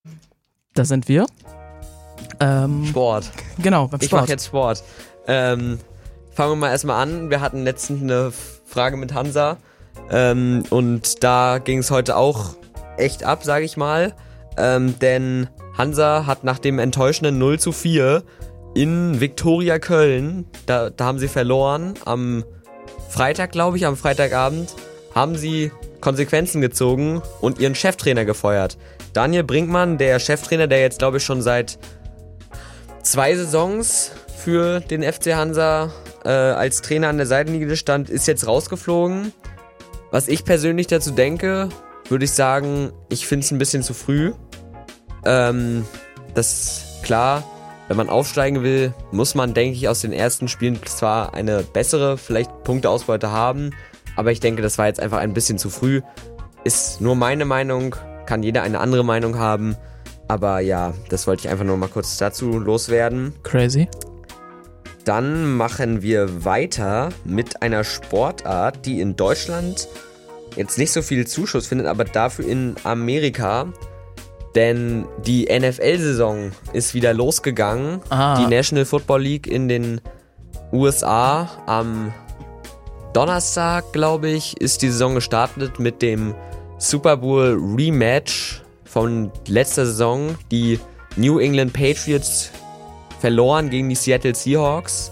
Da sind wir. Sport. Genau, beim Ich Sport. mache jetzt Sport. Fangen wir mal erstmal an. Wir hatten letztens eine Frage mit Hansa. Und da ging es heute auch echt ab, sage ich mal. Denn Hansa hat nach dem enttäuschenden 0:4 in Viktoria Köln, da haben sie verloren, am Freitag, glaube ich, am Freitagabend, haben sie Konsequenzen gezogen und ihren Cheftrainer gefeuert. Daniel Brinkmann, der Cheftrainer, der jetzt, glaube ich, schon seit 2 Saisons für den FC Hansa als Trainer an der Seitenlinie stand, ist jetzt rausgeflogen. Was ich persönlich dazu denke, würde ich sagen, ich finde es ein bisschen zu früh. Das ist klar, wenn man aufsteigen will, muss man, denke ich, aus den ersten Spielen zwar eine bessere, vielleicht Punkteausbeute haben, aber ich denke, das war jetzt einfach ein bisschen zu früh. Ist nur meine Meinung, kann jeder eine andere Meinung haben, aber ja, das wollte ich einfach nur mal kurz dazu loswerden. Crazy. Dann machen wir weiter mit einer Sportart, die in Deutschland jetzt nicht so viel Zuschuss findet, aber dafür in Amerika. Denn die NFL-Saison ist wieder losgegangen. Die National Football League in den USA. Am Donnerstag, glaube ich, ist die Saison gestartet mit dem Super Bowl Rematch von letzter Saison. Die New England Patriots verloren gegen die Seattle Seahawks.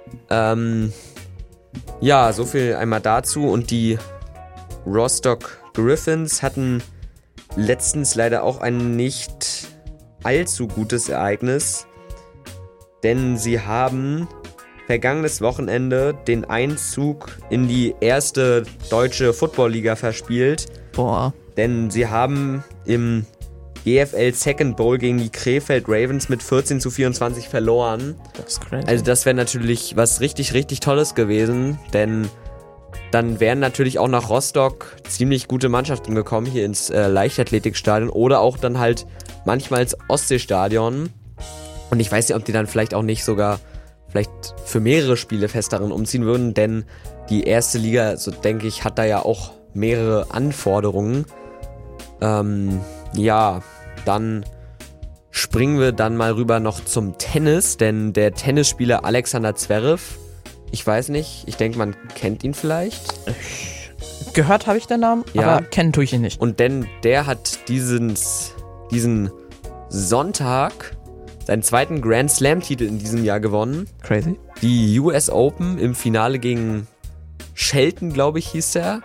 Ja, so viel einmal dazu. Und die Rostock Griffins hatten letztens leider auch ein nicht allzu gutes Ereignis, denn sie haben vergangenes Wochenende den Einzug in die erste deutsche Football-Liga verspielt. Boah. Denn sie haben im GFL Second Bowl gegen die Krefeld Ravens mit 14:24 verloren. Das ist crazy. Also das wäre natürlich was richtig, richtig Tolles gewesen, denn dann wären natürlich auch nach Rostock ziemlich gute Mannschaften gekommen, hier ins Leichtathletikstadion oder auch dann halt manchmal ins Ostseestadion. Und ich weiß nicht, ob die dann vielleicht auch nicht sogar vielleicht für mehrere Spiele fest darin umziehen würden, denn die erste Liga, so denke ich, hat da ja auch mehrere Anforderungen. Ja, dann springen wir dann mal rüber noch zum Tennis, denn der Tennisspieler Alexander Zverev, ich weiß nicht, ich denke, man kennt ihn vielleicht. Gehört habe ich den Namen, Ja. aber kennen tue ich ihn nicht. Und denn der hat diesen Sonntag seinen zweiten Grand Slam-Titel in diesem Jahr gewonnen. Crazy. Die US Open im Finale gegen Shelton, glaube ich, hieß er.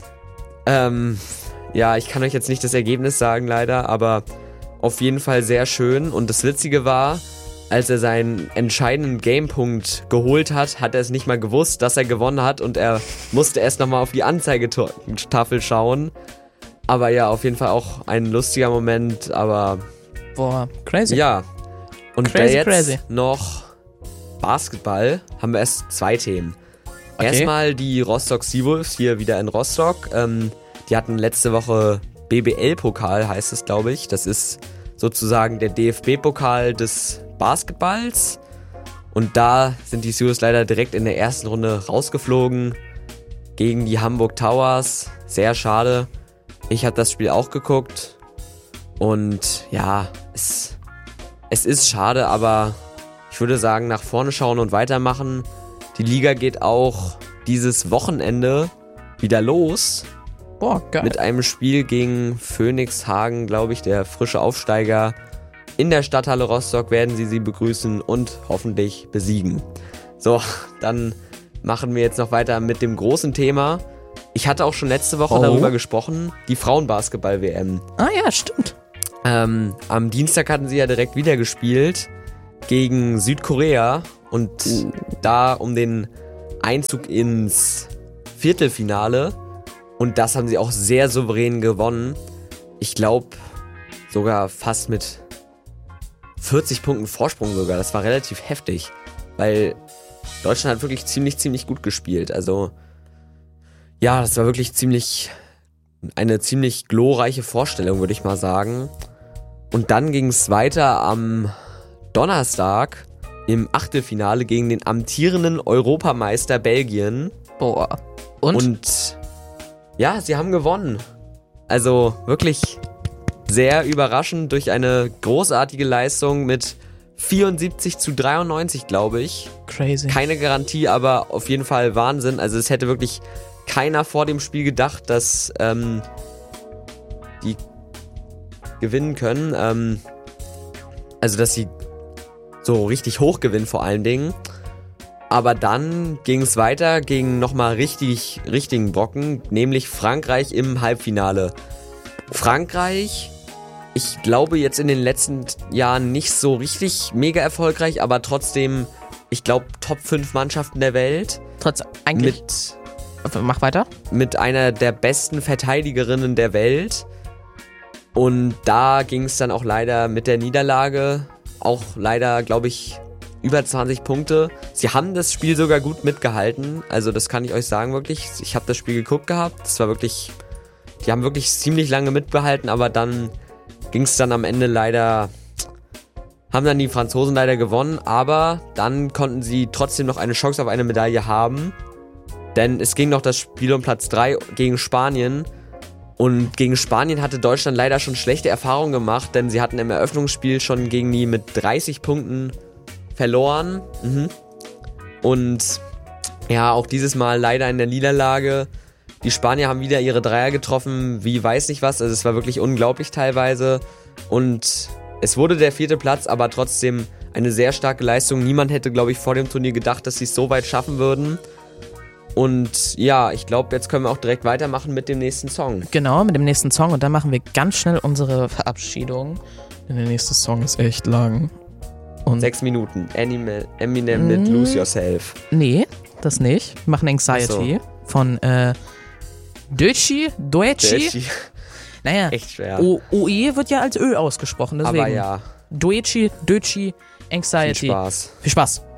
Ja, ich kann euch jetzt nicht das Ergebnis sagen, leider, aber auf jeden Fall sehr schön. Und das Witzige war, als er seinen entscheidenden Gamepunkt geholt hat, hat er es nicht mal gewusst, dass er gewonnen hat und er musste erst nochmal auf die Anzeigetafel schauen. Aber ja, auf jeden Fall auch ein lustiger Moment, aber Boah, crazy. ja. Und Crazy, jetzt crazy. noch Basketball, haben wir erst 2 Themen. Okay. Erstmal die Rostock Seawolves hier wieder in Rostock. Die hatten letzte Woche BBL-Pokal, heißt es, glaube ich. Das ist sozusagen der DFB-Pokal des Basketballs. Und da sind die Seawolves leider direkt in der ersten Runde rausgeflogen gegen die Hamburg Towers. Sehr schade. Ich habe das Spiel auch geguckt. Und ja, es ist schade, aber ich würde sagen, nach vorne schauen und weitermachen. Die Liga geht auch dieses Wochenende wieder los. Boah, geil. Mit einem Spiel gegen Phoenix Hagen, glaube ich, der frische Aufsteiger. In der Stadthalle Rostock werden sie begrüßen und hoffentlich besiegen. So, dann machen wir jetzt noch weiter mit dem großen Thema. Ich hatte auch schon letzte Woche darüber gesprochen, die Frauenbasketball-WM. Ah ja, stimmt. Am Dienstag hatten sie ja direkt wieder gespielt gegen Südkorea und da um den Einzug ins Viertelfinale. Und das haben sie auch sehr souverän gewonnen. Ich glaube sogar fast mit 40 Punkten Vorsprung sogar. Das war relativ heftig, weil Deutschland hat wirklich ziemlich gut gespielt. Also ja, das war wirklich eine ziemlich glorreiche Vorstellung, würde ich mal sagen. Und dann ging es weiter am Donnerstag im Achtelfinale gegen den amtierenden Europameister Belgien. Boah. Und? Und ja, sie haben gewonnen. Also wirklich sehr überraschend durch eine großartige Leistung mit 74-93, glaube ich. Crazy. Keine Garantie, aber auf jeden Fall Wahnsinn. Also es hätte wirklich keiner vor dem Spiel gedacht, dass die gewinnen können. Also dass sie so richtig hoch gewinnen vor allen Dingen. Aber dann ging es weiter gegen nochmal richtigen Brocken, nämlich Frankreich im Halbfinale. Frankreich, ich glaube jetzt in den letzten Jahren nicht so richtig mega erfolgreich, aber trotzdem, ich glaube Top 5 Mannschaften der Welt. Eigentlich. Mach weiter. Mit einer der besten Verteidigerinnen der Welt. Und da ging es dann auch leider mit der Niederlage, auch leider, glaube ich, über 20 Punkte. Sie haben das Spiel sogar gut mitgehalten. Also das kann ich euch sagen wirklich. Ich habe das Spiel geguckt gehabt. Das war wirklich, die haben wirklich ziemlich lange mitbehalten, aber dann ging es dann am Ende leider, haben dann die Franzosen leider gewonnen, aber dann konnten sie trotzdem noch eine Chance auf eine Medaille haben. Denn es ging noch das Spiel um Platz 3 gegen Spanien. Und gegen Spanien hatte Deutschland leider schon schlechte Erfahrungen gemacht, denn sie hatten im Eröffnungsspiel schon gegen die mit 30 Punkten verloren. Und ja, auch dieses Mal leider in der Niederlage. Die Spanier haben wieder ihre Dreier getroffen, wie weiß nicht was. Also es war wirklich unglaublich teilweise. Und es wurde der 4. Platz, aber trotzdem eine sehr starke Leistung. Niemand hätte, glaube ich, vor dem Turnier gedacht, dass sie es so weit schaffen würden. Und ja, ich glaube, jetzt können wir auch direkt weitermachen mit dem nächsten Song. Genau, mit dem nächsten Song. Und dann machen wir ganz schnell unsere Verabschiedung. Denn der nächste Song ist echt lang. Und 6 Minuten. Eminem mit Lose Yourself. Nee, das nicht. Wir machen Anxiety von Doechii. Naja, echt schwer. OE wird ja als Ö ausgesprochen, deswegen. Aber ja. Doechii, Anxiety. Viel Spaß. Viel Spaß.